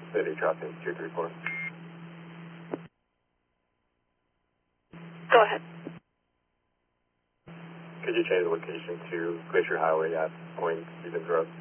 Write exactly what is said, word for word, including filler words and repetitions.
City traffic two three four. Go ahead. Could you change the location to Glacier Highway at Point Stevens Road?